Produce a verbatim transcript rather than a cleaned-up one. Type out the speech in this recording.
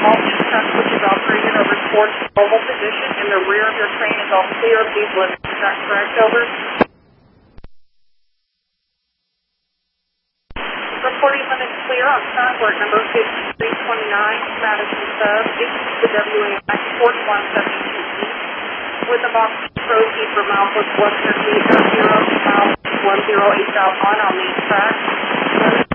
All main truck which is operated over towards the mobile position in the rear of your train is all clear of these limits. Is that correct? Over. Reporting limits clear on Sunward number fifty-three twenty-nine, Madison Sub, issued to W A I Port one seventy-two East, with the box proceed for milepost one thirty-eight zero, mile one oh eight out on our main track.